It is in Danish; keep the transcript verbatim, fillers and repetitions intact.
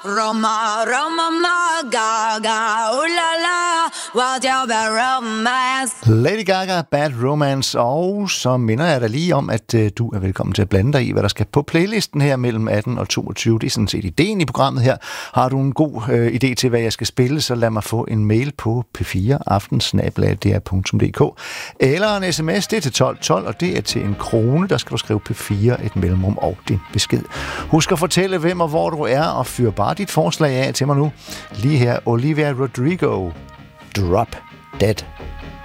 Roma, Roma, ma, Gaga, oh la la, what's your bad romance? Lady Gaga, Bad Romance, og så minder jeg dig lige om, at uh, du er velkommen til at blande dig i, hvad der skal på playlisten her mellem atten og toogtyve. Det er sådan set ideen i programmet her. Har du en god uh, idé til, hvad jeg skal spille, så lad mig få en mail på p fire aften snabel-a d r punktum d k eller en sms, det er til tolv tolv, og det er til en krone. Der skal du skrive P fire, et mellemrum og din besked. Husk at fortælle, hvem og hvor du er, og fyr bare dit forslag af til mig nu. Lige her, Olivia Rodrigo, Drop Dead.